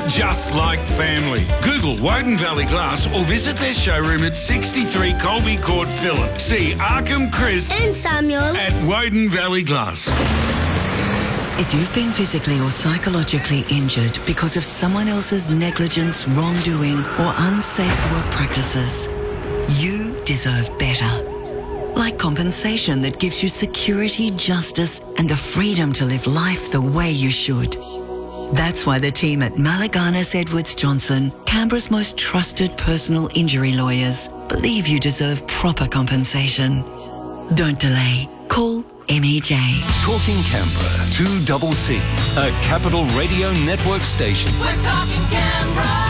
just like family. Google Woden Valley Glass or visit their showroom at 63 Colby Court, Phillip. See Arkham, Chris and Samuel at Woden Valley Glass. If you've been physically or psychologically injured because of someone else's negligence, wrongdoing, or unsafe work practices, you deserve better. Like compensation that gives you security, justice, and the freedom to live life the way you should. That's why the team at Malaganas Edwards Johnson, Canberra's most trusted personal injury lawyers, believe you deserve proper compensation. Don't delay. Call MEJ. Talking Canberra, 2CC, a Capital Radio Network station. We're talking Canberra.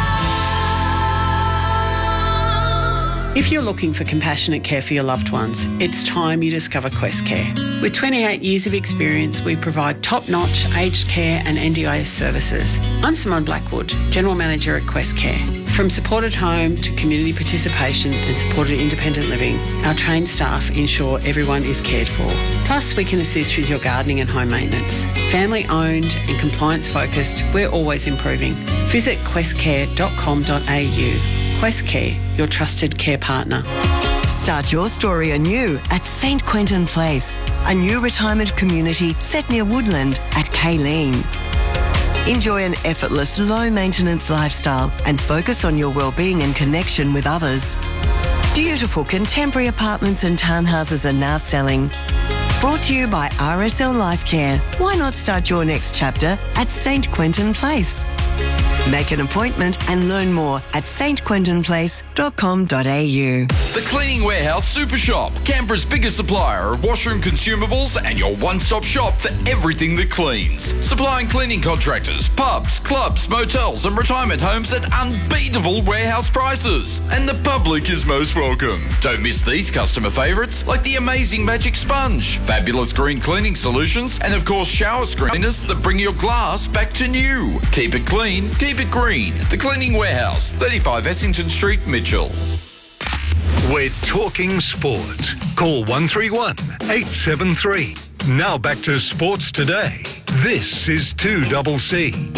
If you're looking for compassionate care for your loved ones, it's time you discover Quest Care. With 28 years of experience, we provide top-notch aged care and NDIS services. I'm Simone Blackwood, General Manager at Quest Care. From supported home to community participation and supported independent living, our trained staff ensure everyone is cared for. Plus, we can assist with your gardening and home maintenance. Family-owned and compliance-focused, we're always improving. Visit questcare.com.au. Quest Care, your trusted care partner. Start your story anew at St Quentin Place, a new retirement community set near Woodland at Kayleen. Enjoy an effortless, low-maintenance lifestyle and focus on your well-being and connection with others. Beautiful contemporary apartments and townhouses are now selling. Brought to you by RSL Life Care. Why not start your next chapter at St Quentin Place? Make an appointment and learn more at stquentinplace.com.au. The Cleaning Warehouse Super Shop, Canberra's biggest supplier of washroom consumables and your one-stop shop for everything that cleans. Supplying cleaning contractors, pubs, clubs, motels and retirement homes at unbeatable warehouse prices. And the public is most welcome. Don't miss these customer favourites like the amazing Magic Sponge, fabulous green cleaning solutions and of course shower screeners that bring your glass back to new. Keep it clean, keep it green. The Cleaning Warehouse, 35 Essington Street, Mitchell. We're talking sport. Call 131 873. Now back to Sports Today. This is 2CC.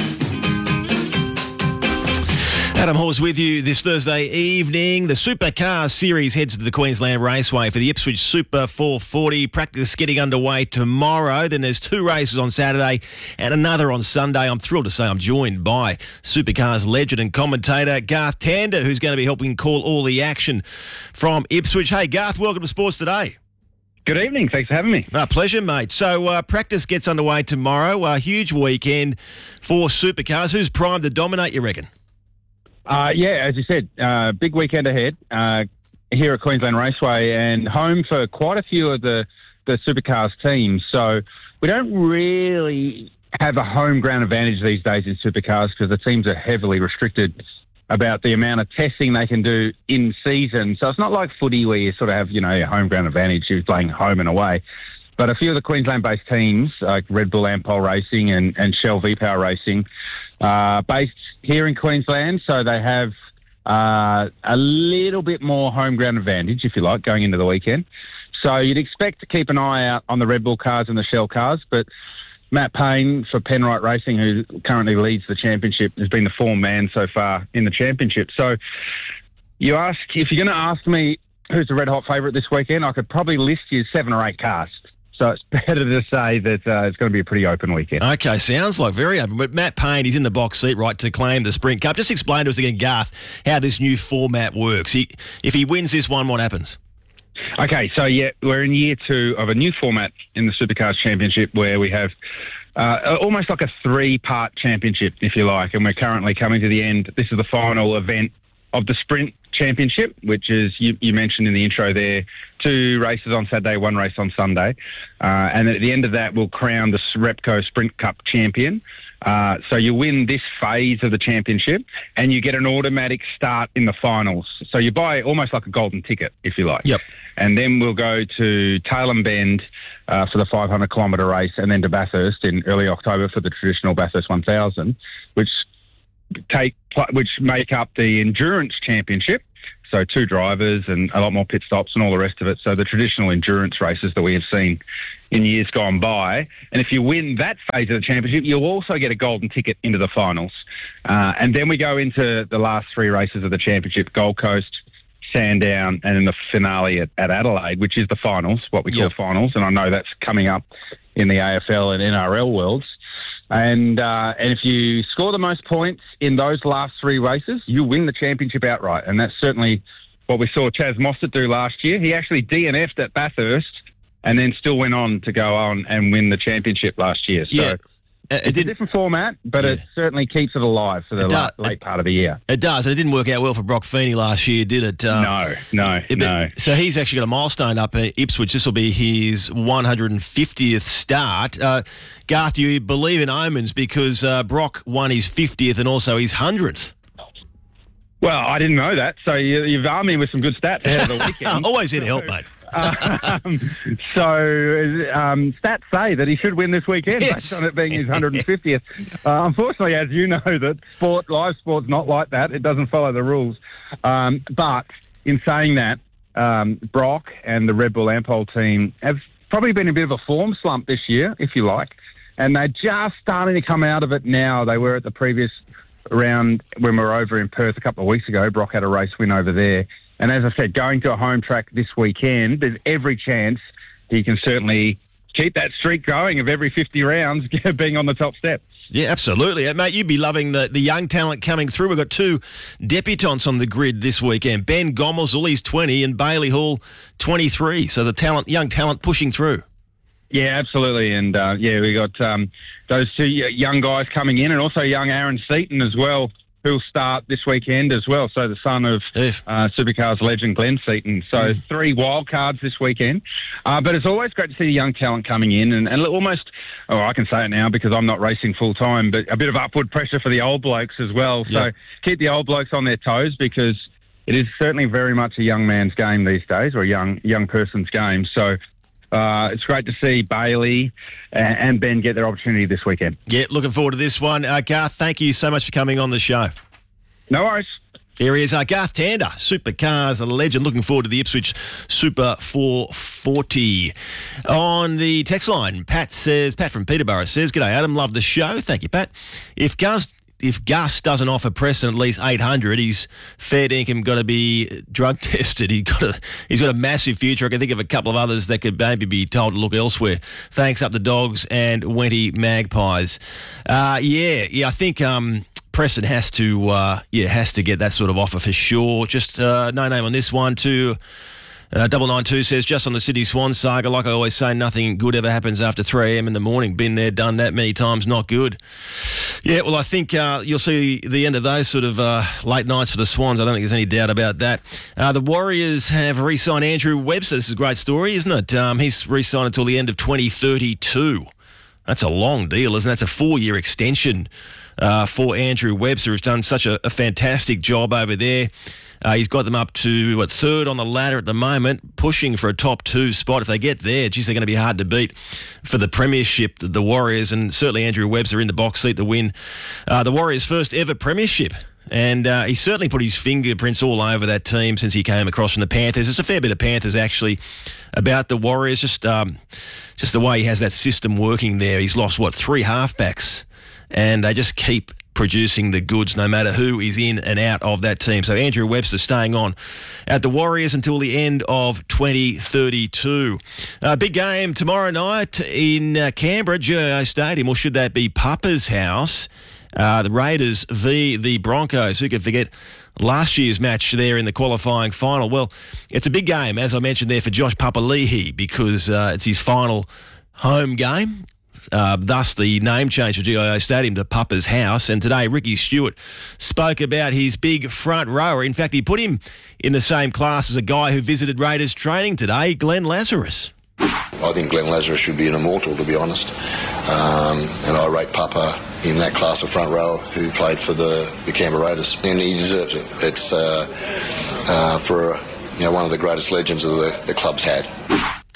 Adam Hawes with you this Thursday evening. The Supercar Series heads to the Queensland Raceway for the Ipswich Super 440. Practice getting underway tomorrow. Then there's 2 races on Saturday and another on Sunday. I'm thrilled to say I'm joined by Supercars legend and commentator Garth Tander, who's going to be helping call all the action from Ipswich. Hey, Garth, welcome to Sports Today. Good evening. Thanks for having me. Pleasure, mate. So practice gets underway tomorrow. A huge weekend for Supercars. Who's primed to dominate, you reckon? Yeah, as you said, big weekend ahead here at Queensland Raceway and home for quite a few of the Supercars teams. So we don't really have a home ground advantage these days in Supercars because the teams are heavily restricted about the amount of testing they can do in season. So it's not like footy where you sort of have, a home ground advantage. You're playing home and away. But a few of the Queensland-based teams, like Red Bull Ampol Racing and Shell V-Power Racing, based here in Queensland, so they have a little bit more home ground advantage, if you like, going into the weekend. So you'd expect to keep an eye out on the Red Bull cars and the Shell cars, but Matt Payne for Penrite Racing, who currently leads the championship, has been the form man so far in the championship. So if you're going to ask me who's the red-hot favourite this weekend, I could probably list you 7 or 8 cars. So it's better to say that it's going to be a pretty open weekend. Okay, sounds like very open. But Matt Payne, he's in the box seat, right, to claim the Sprint Cup. Just explain to us again, Garth, how this new format works. If he wins this one, what happens? Okay, so yeah, we're in year 2 of a new format in the Supercars Championship where we have almost like a 3-part championship, if you like, and we're currently coming to the end. This is the final event of the Sprint Championship, which is, you mentioned in the intro there, 2 races on Saturday, 1 race on Sunday. And at the end of that, we'll crown the Repco Sprint Cup champion. So you win this phase of the championship and you get an automatic start in the finals. So you buy almost like a golden ticket, if you like. Yep. And then we'll go to Tailem Bend for the 500-kilometre race and then to Bathurst in early October for the traditional Bathurst 1000, which make up the Endurance Championship. So 2 drivers and a lot more pit stops and all the rest of it. So the traditional endurance races that we have seen in years gone by. And if you win that phase of the championship, you'll also get a golden ticket into the finals. And then we go into the last three races of the championship: Gold Coast, Sandown, and then the finale at Adelaide, which is the finals, what we call finals. And I know that's coming up in the AFL and NRL worlds. And if you score the most points in those last three races, you win the championship outright. And that's certainly what we saw Chaz Mostert do last year. He actually DNF'd at Bathurst and then still went on to go on and win the championship last year. So it's a different format, but it certainly keeps it alive for the late part of the year. It does, and it didn't work out well for Brock Feeney last year, did it? No. So he's actually got a milestone up at Ipswich. This will be his 150th start. Garth, do you believe in omens? Because Brock won his 50th and also his 100th. Well, I didn't know that, so you've armed me with some good stats ahead of the weekend. Always here to help, mate. Stats say that he should win this weekend based on it being his 150th. Unfortunately, as you know, that live sport's not like that. It doesn't follow the rules. But in saying that, Brock and the Red Bull Ampol team have probably been a bit of a form slump this year, if you like, and they're just starting to come out of it now. They were at the previous round when we were over in Perth a couple of weeks ago. Brock had a race win over there. And as I said, going to a home track this weekend, there's every chance he can certainly keep that streak going of every 50 rounds being on the top step. Yeah, absolutely. Mate, you'd be loving the young talent coming through. We've got two debutants on the grid this weekend. Ben Gomersall, he's 20, and Bailey Hall, 23. So the young talent pushing through. Yeah, absolutely. And, we got those two young guys coming in, and also young Aaron Seaton as well, who'll start this weekend as well. So the son of Supercars legend Glenn Seaton. So three wild cards this weekend. But it's always great to see the young talent coming in and almost, I can say it now because I'm not racing full time, but a bit of upward pressure for the old blokes as well. So keep the old blokes on their toes, because it is certainly very much a young man's game these days, or a young person's game. So it's great to see Bailey and Ben get their opportunity this weekend. Yeah, looking forward to this one. Garth, thank you so much for coming on the show. No worries. Here he is, Garth Tander, Supercars, a legend. Looking forward to the Ipswich Super 440. On the text line, Pat from Peterborough says, "G'day, Adam. Love the show." Thank you, Pat. If Gus doesn't offer Preston at least 800, he's fair dinkum got to be drug tested. He's got a massive future. I can think of a couple of others that could maybe be told to look elsewhere. Thanks up the Dogs and Wenty Magpies. I think Preston has to get that sort of offer for sure. Just no name on this one too. 992 says, just on the Sydney Swan saga, like I always say, nothing good ever happens after 3 a.m. in the morning. Been there, done that many times, not good. Yeah, well, I think you'll see the end of those sort of late nights for the Swans. I don't think there's any doubt about that. The Warriors have re-signed Andrew Webster. This is a great story, isn't it? He's re-signed until the end of 2032. That's a long deal, isn't it? That's a 4-year extension for Andrew Webster, who's done such a fantastic job over there. He's got them up to, third on the ladder at the moment, pushing for a top 2 spot. If they get there, they're going to be hard to beat for the premiership, the Warriors, and certainly Andrew Webster in the box seat to win the Warriors' first ever premiership. And he certainly put his fingerprints all over that team since he came across from the Panthers. There's a fair bit of Panthers, actually, about the Warriors, just the way he has that system working there. He's lost, 3 halfbacks, and they just keep producing the goods no matter who is in and out of that team. So Andrew Webster staying on at the Warriors until the end of 2032. Big game tomorrow night in Canberra, GIO Stadium, or should that be Papa's house? The Raiders v the Broncos. Who could forget last year's match there in the qualifying final? Well, it's a big game, as I mentioned there, for Josh Papali'i, because it's his final home game. Thus the name change for GIO Stadium to Papa's house. And today Ricky Stewart spoke about his big front rower. In fact, he put him in the same class as a guy who visited Raiders training today, Glenn Lazarus. I think Glenn Lazarus should be an immortal, to be honest. And I rate Papa in that class of front row who played for the Canberra Raiders. And he deserves it. It's for one of the greatest legends of the club's had.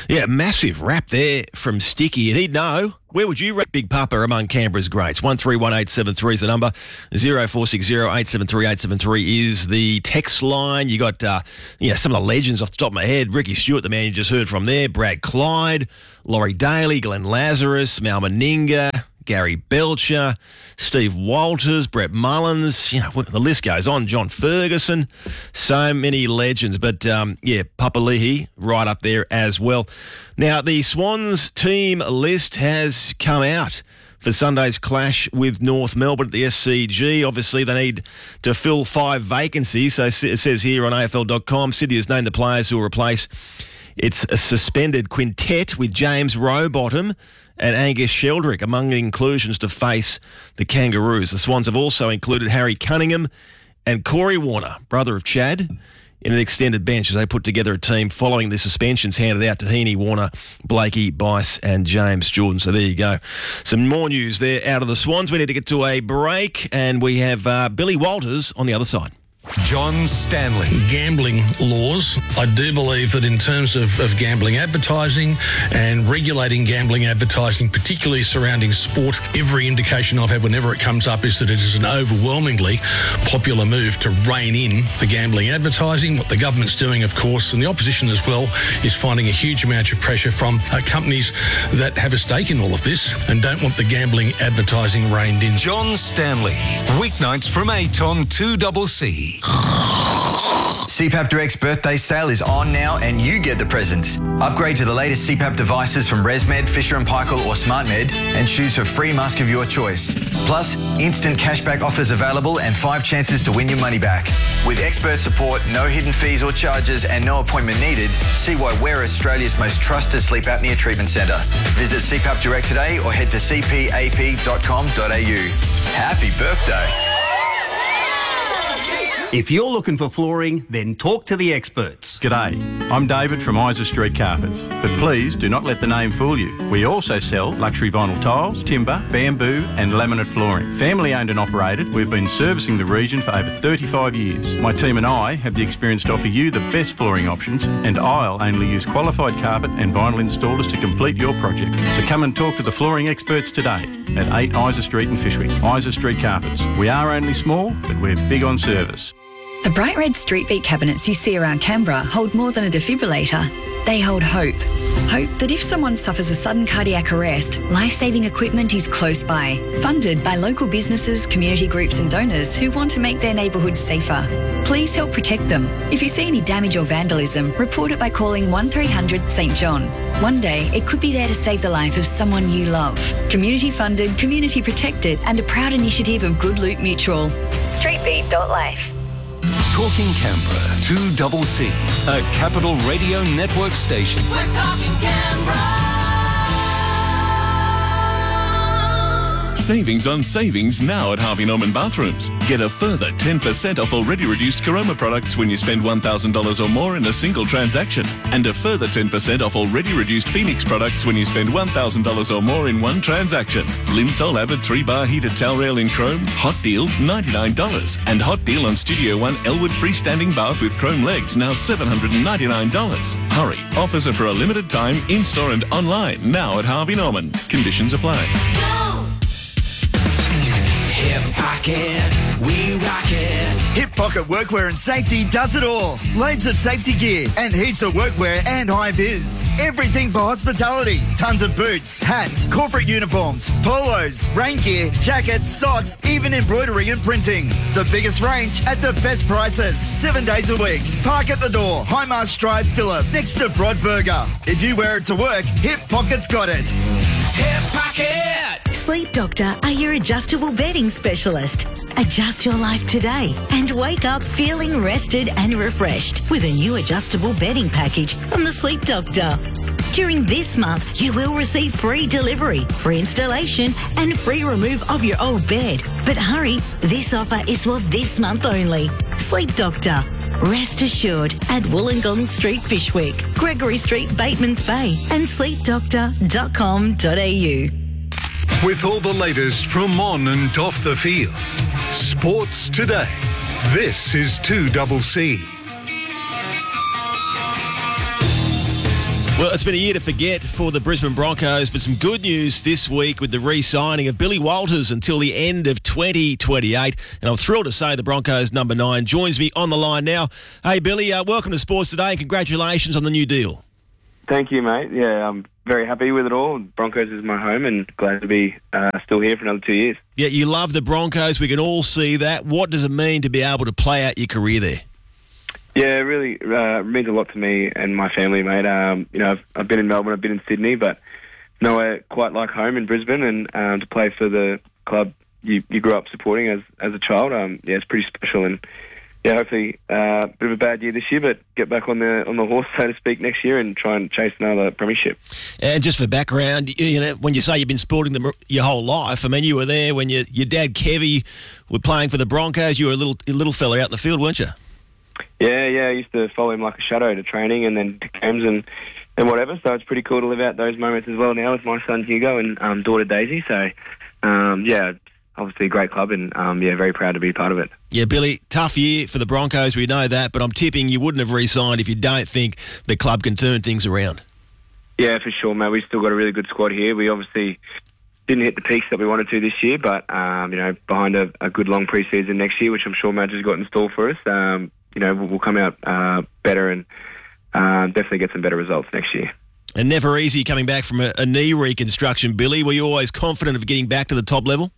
Yeah, massive rap there from Sticky. And he'd know. Where would you rate Big Papa among Canberra's greats? 131873 is the number. 0460 873 873 is the text line. You got some of the legends off the top of my head. Ricky Stewart, the man you just heard from there. Brad Clyde, Laurie Daly, Glenn Lazarus, Mal Meninga, Gary Belcher, Steve Walters, Brett Mullins, the list goes on. John Ferguson, so many legends. But, Papa Leahy right up there as well. Now, the Swans team list has come out for Sunday's clash with North Melbourne at the SCG. Obviously, they need to fill 5 vacancies. So it says here on AFL.com, Sydney has named the players who will replace its suspended quintet with James Rowbottom and Angus Sheldrick among the inclusions to face the Kangaroos. The Swans have also included Harry Cunningham and Corey Warner, brother of Chad, in an extended bench as they put together a team following the suspensions handed out to Heaney, Warner, Blakey, Bice and James Jordan. So there you go. Some more news there out of the Swans. We need to get to a break and we have Billy Walters on the other side. John Stanley. Gambling laws. I do believe that in terms of gambling advertising and regulating gambling advertising, particularly surrounding sport, every indication I've had whenever it comes up is that it is an overwhelmingly popular move to rein in the gambling advertising. What the government's doing, of course, and the opposition as well, is finding a huge amount of pressure from companies that have a stake in all of this and don't want the gambling advertising reined in. John Stanley. Weeknights from 8 on 2CC. CPAP Direct's birthday sale is on now and you get the presents. Upgrade to the latest CPAP devices from ResMed, Fisher & Paykel or SmartMed and choose for free mask of your choice. Plus, instant cashback offers available and 5 chances to win your money back. With expert support, no hidden fees or charges and no appointment needed, see why we're Australia's most trusted sleep apnea treatment centre. Visit CPAP Direct today or head to cpap.com.au. Happy birthday. If you're looking for flooring, then talk to the experts. G'day, I'm David from Isa Street Carpets, but please do not let the name fool you. We also sell luxury vinyl tiles, timber, bamboo and laminate flooring. Family owned and operated, we've been servicing the region for over 35 years. My team and I have the experience to offer you the best flooring options and I'll only use qualified carpet and vinyl installers to complete your project. So come and talk to the flooring experts today at 8 Isa Street in Fyshwick. Isa Street Carpets. We are only small, but we're big on service. The bright red street beat cabinets you see around Canberra hold more than a defibrillator. They hold hope. Hope that if someone suffers a sudden cardiac arrest, life-saving equipment is close by. Funded by local businesses, community groups and donors who want to make their neighbourhoods safer. Please help protect them. If you see any damage or vandalism, report it by calling 1300 St John. One day, it could be there to save the life of someone you love. Community funded, community protected and a proud initiative of Good Loot Mutual. Streetbeat.life. Talking Canberra, 2CC, a Capital Radio Network station. We're talking Canberra. Savings on savings now at Harvey Norman Bathrooms. Get a further 10% off already reduced Caroma products when you spend $1,000 or more in a single transaction. And a further 10% off already reduced Phoenix products when you spend $1,000 or more in one transaction. Linsol Avid 3-bar heated towel rail in chrome, hot deal $99. And hot deal on Studio One Elwood freestanding bath with chrome legs, now $799. Hurry, offers are for a limited time, in-store and online, now at Harvey Norman. Conditions apply. Hip Pocket, we rock it. Hip Pocket Workwear and Safety does it all. Loads of safety gear and heaps of workwear and high vis. Everything for hospitality. Tons of boots, hats, corporate uniforms, polos, rain gear, jackets, socks, even embroidery and printing. The biggest range at the best prices. 7 days a week. Park at the door. Highmast Drive, Phillip, next to Broadburger. If you wear it to work, Hip Pocket's got it. Hip Pocket. Sleep Doctor are your adjustable bedding specialist. Adjust your life today and wake up feeling rested and refreshed with a new adjustable bedding package from the Sleep Doctor. During this month, you will receive free delivery, free installation and free remove of your old bed. But hurry, this offer is for this month only. Sleep Doctor. Rest assured at Wollongong Street, Fyshwick, Gregory Street, Batemans Bay and sleepdoctor.com.au. With all the latest from on and off the field. Sports today. This is 2CC. Well, it's been a year to forget for the Brisbane Broncos, but some good news this week with the re-signing of Billy Walters until the end of 2028. And I'm thrilled to say the Broncos number 9 joins me on the line now. Hey, Billy, welcome to Sports Today and congratulations on the new deal. Thank you, mate. Yeah, I'm very happy with it all. Broncos is my home and glad to be still here for another 2 years. Yeah, you love the Broncos. We can all see that. What does it mean to be able to play out your career there? Yeah, it really means a lot to me and my family, mate. I've been in Melbourne, I've been in Sydney, but nowhere quite like home in Brisbane. And to play for the club you grew up supporting as a child, it's pretty special. And yeah, hopefully a bit of a bad year this year, but get back on the horse, so to speak, next year and try and chase another premiership. And just for background, when you say you've been supporting them your whole life, I mean, you were there when your dad Kevy were playing for the Broncos. You were a little fella out in the field, weren't you? Yeah, I used to follow him like a shadow to training and then to games and whatever. So it's pretty cool to live out those moments as well now with my son Hugo and daughter Daisy. So obviously a great club and very proud to be part of it. Yeah, Billy, tough year for the Broncos, we know that, but I'm tipping you wouldn't have re-signed if you don't think the club can turn things around. Yeah, for sure, mate. We've still got a really good squad here. We obviously didn't hit the peaks that we wanted to this year, but behind a good long pre-season next year, which I'm sure Madge has got in store for us, we'll come out better and definitely get some better results next year. And never easy coming back from a knee reconstruction, Billy. Were you always confident of getting back to the top level?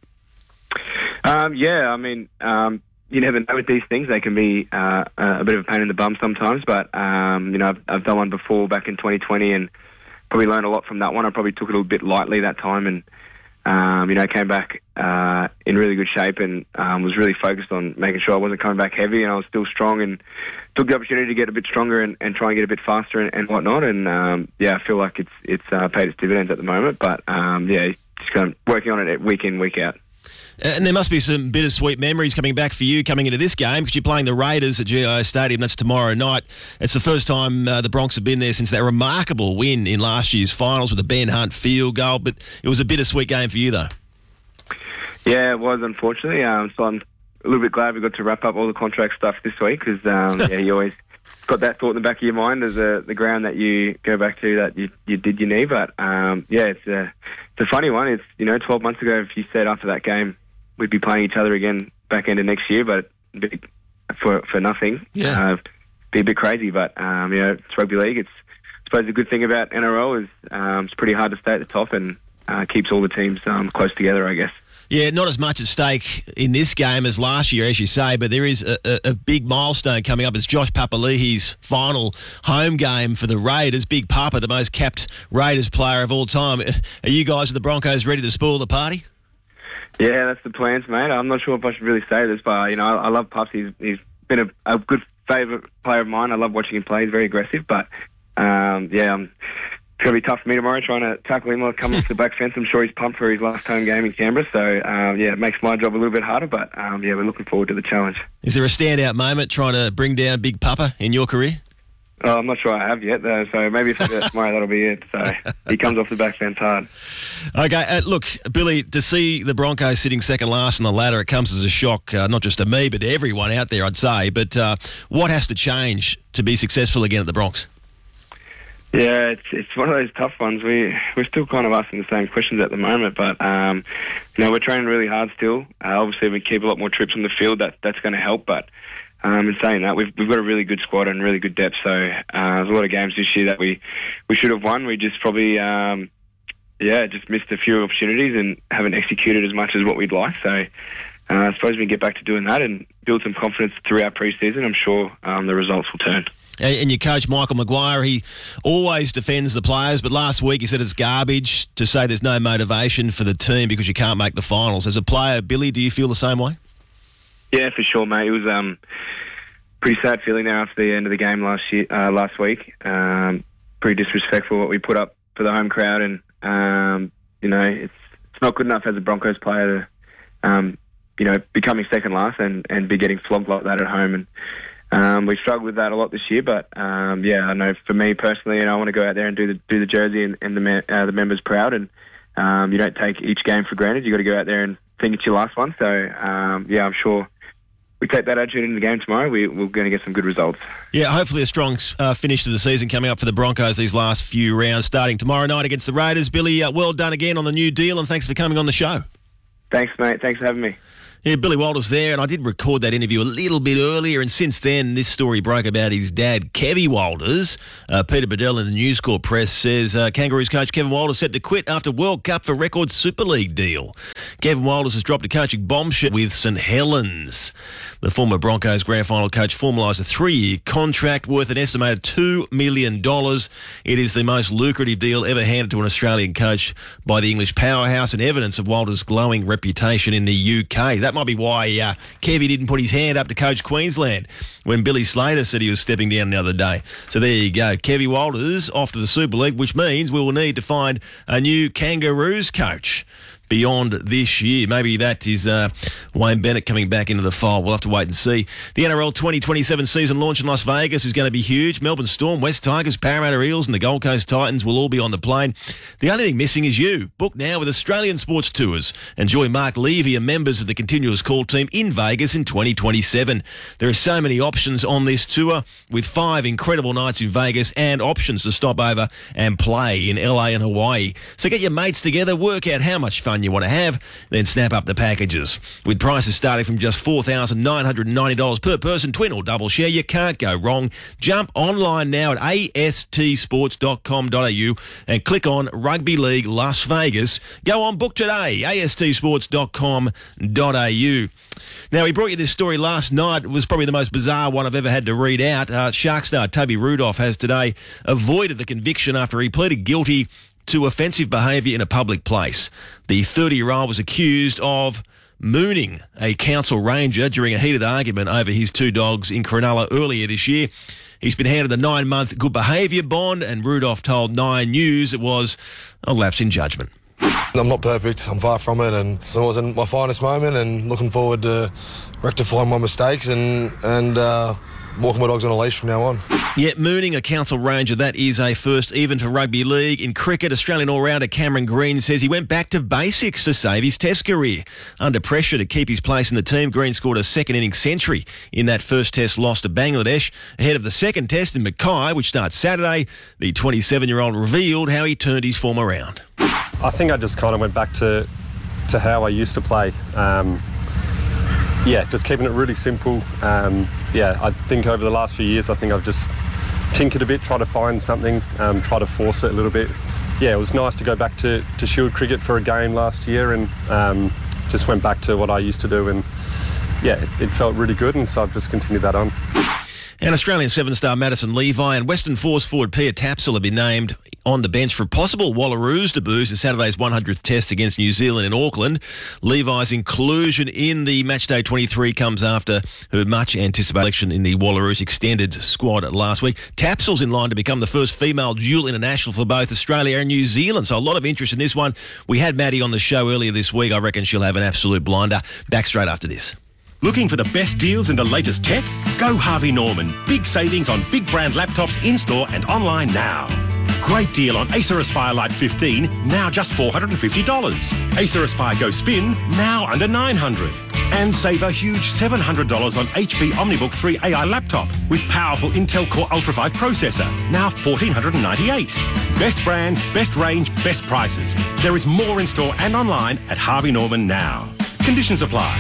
You never know with these things. They can be a bit of a pain in the bum sometimes, but I've done one before back in 2020 and probably learned a lot from that one. I probably took it a little bit lightly that time and came back in really good shape and was really focused on making sure I wasn't coming back heavy and I was still strong and took the opportunity to get a bit stronger and try and get a bit faster and whatnot. And I feel like it's paid its dividends at the moment. But just kind of working on it week in, week out. And there must be some bittersweet memories coming back for you coming into this game because you're playing the Raiders at GIO Stadium. That's tomorrow night. It's the first time the Bronx have been there since that remarkable win in last year's finals with the Ben Hunt field goal. But it was a bittersweet game for you, though. Yeah, it was, unfortunately. So I'm a little bit glad we got to wrap up all the contract stuff this week because, you always got that thought in the back of your mind as the ground that you go back to that you did your knee. But, it's a funny one. It's, 12 months ago, if you said after that game, we'd be playing each other again back end of next year, but for nothing. Yeah. Be a bit crazy, but it's rugby league. I suppose the good thing about NRL is it's pretty hard to stay at the top and keeps all the teams close together, I guess. Yeah, not as much at stake in this game as last year, as you say, but there is a big milestone coming up. It's Josh Papali'i's final home game for the Raiders. Big Papa, the most capped Raiders player of all time. Are you guys at the Broncos ready to spoil the party? Yeah, that's the plans, mate. I'm not sure if I should really say this, but, I love Pups. He's been a good favourite player of mine. I love watching him play. He's very aggressive, but, it's going to be tough for me tomorrow trying to tackle him or come off the back fence. I'm sure he's pumped for his last home game in Canberra, so, it makes my job a little bit harder, but, we're looking forward to the challenge. Is there a standout moment trying to bring down Big Papa in your career? Oh, I'm not sure I have yet, though, so maybe if I do it tomorrow, that'll be it. So he comes off the back fence hard. Okay, look, Billy, to see the Broncos sitting second last on the ladder, it comes as a shock, not just to me, but to everyone out there, I'd say. But what has to change to be successful again at the Bronx? Yeah, it's one of those tough ones. We're still kind of asking the same questions at the moment, but we're training really hard still. Obviously, we keep a lot more trips on the field. That's going to help, but in saying that, we've got a really good squad and really good depth. So there's a lot of games this year that we should have won. We just probably just missed a few opportunities and haven't executed as much as what we'd like. So I suppose we can get back to doing that and build some confidence throughout pre-season. I'm sure the results will turn. And your coach, Michael Maguire, he always defends the players, but last week he said it's garbage to say there's no motivation for the team because you can't make the finals. As a player, Billy, do you feel the same way? Yeah, for sure, mate. It was pretty sad feeling there after the end of the game last week. Pretty disrespectful what we put up for the home crowd, and it's not good enough as a Broncos player to becoming second last and be getting flogged like that at home. And we struggled with that a lot this year, but I know for me personally, I want to go out there and do the jersey and the members proud, and you don't take each game for granted. You got to go out there and think it's your last one. So I'm sure we take that attitude into the game tomorrow, we're going to get some good results. Yeah, hopefully a strong finish to the season coming up for the Broncos these last few rounds, starting tomorrow night against the Raiders. Billy, well done again on the new deal, and thanks for coming on the show. Thanks, mate. Thanks for having me. Yeah, Billy Walters there, and I did record that interview a little bit earlier, and since then this story broke about his dad, Kevy Walters. Peter Bedell in the News Corp press says Kangaroos coach Kevin Walters set to quit after World Cup for record Super League deal. Kevin Walters has dropped a coaching bombshell with St Helens. The former Broncos grand final coach formalised a 3-year contract worth an estimated $2 million. It is the most lucrative deal ever handed to an Australian coach by the English powerhouse, and evidence of Walters' glowing reputation in the UK. That might be why Kevy didn't put his hand up to coach Queensland when Billy Slater said he was stepping down the other day. So there you go. Kevy Walters off to the Super League, which means we will need to find a new Kangaroos coach beyond this year. Maybe that is Wayne Bennett coming back into the fold. We'll have to wait and see. The NRL 2027 season launch in Las Vegas is going to be huge. Melbourne Storm, West Tigers, Parramatta Eels and the Gold Coast Titans will all be on the plane. The only thing missing is you. Book now with Australian Sports Tours. Enjoy Mark Levy and members of the Continuous Call team in Vegas in 2027. There are so many options on this tour, with 5 incredible nights in Vegas and options to stop over and play in LA and Hawaii. So get your mates together, work out how much fun you want to have, then snap up the packages. With prices starting from just $4,990 per person, twin or double share, you can't go wrong. Jump online now at astsports.com.au and click on Rugby League Las Vegas. Go on, book today, astsports.com.au. Now, we brought you this story last night. It was probably the most bizarre one I've ever had to read out. Shark star Toby Rudolph has today avoided the conviction after he pleaded guilty to offensive behaviour in a public place. The 30-year-old was accused of mooning a council ranger during a heated argument over his 2 dogs in Cronulla earlier this year. He's been handed a 9-month good behaviour bond, and Rudolph told Nine News it was a lapse in judgment. I'm not perfect, I'm far from it, and it wasn't my finest moment, and looking forward to rectifying my mistakes and walking my dogs on a leash from now on. Yeah, mooning a council ranger, that is a first even for rugby league. In cricket, Australian all-rounder Cameron Green says he went back to basics to save his test career. Under pressure to keep his place in the team, Green scored a second-innings century in that first test loss to Bangladesh. Ahead of the second test in Mackay, which starts Saturday, the 27-year-old revealed how he turned his form around. I think I just kind of went back to how I used to play. Just keeping it really simple. I think over the last few years, I think I've just tinkered a bit, try to find something, try to force it a little bit. Yeah, it was nice to go back to Shield cricket for a game last year, and just went back to what I used to do, and it felt really good, and so I've just continued that on. And Australian 7-star Madison Levi and Western Force forward Pia Tapsell have been named on the bench for possible Wallaroos debuts in Saturday's 100th test against New Zealand in Auckland. Levi's inclusion in the Matchday 23 comes after her much-anticipated selection in the Wallaroos extended squad last week. Tapsell's in line to become the first female dual international for both Australia and New Zealand, so a lot of interest in this one. We had Maddie on the show earlier this week. I reckon she'll have an absolute blinder. Back straight after this. Looking for the best deals in the latest tech? Go Harvey Norman. Big savings on big brand laptops in-store and online now. Great deal on Acer Aspire Lite 15, now just $450. Acer Aspire Go Spin, now under $900. And save a huge $700 on HP OmniBook 3 AI laptop with powerful Intel Core Ultra 5 processor, now $1,498. Best brands, best range, best prices. There is more in-store and online at Harvey Norman now. Conditions apply.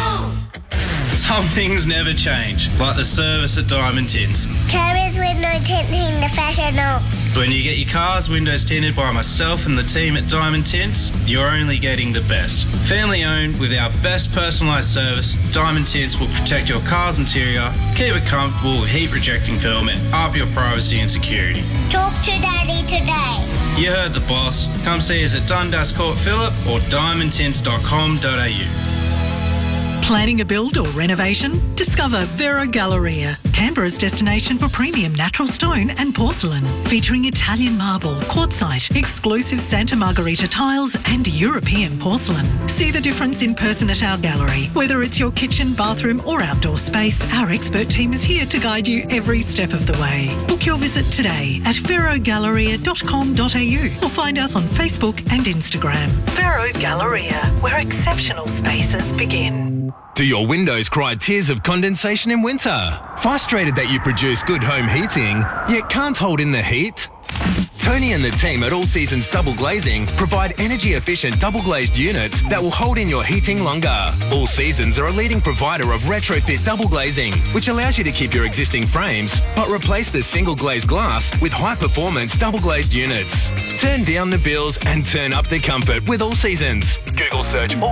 Some things never change, like the service at Diamond Tints. Carriers window tinting the professional. When you get your car's windows tinted by myself and the team at Diamond Tints, you're only getting the best. Family owned, with our best personalised service, Diamond Tints will protect your car's interior, keep it comfortable with heat-rejecting film, and up your privacy and security. Talk to Daddy today. You heard the boss. Come see us at Dundas Court Phillip or diamondtints.com.au. Planning a build or renovation? Discover Vero Galleria, Canberra's destination for premium natural stone and porcelain, featuring Italian marble, quartzite, exclusive Santa Margherita tiles and European porcelain. See the difference in person at our gallery. Whether it's your kitchen, bathroom or outdoor space, our expert team is here to guide you every step of the way. Book your visit today at verogalleria.com.au or find us on Facebook and Instagram. Vero Galleria, where exceptional spaces begin. Do your windows cry tears of condensation in winter? Frustrated that you produce good home heating, yet can't hold in the heat? Tony and the team at All Seasons Double Glazing provide energy-efficient double-glazed units that will hold in your heating longer. All Seasons are a leading provider of retrofit double glazing, which allows you to keep your existing frames, but replace the single-glazed glass with high-performance double-glazed units. Turn down the bills and turn up the comfort with All Seasons. Google search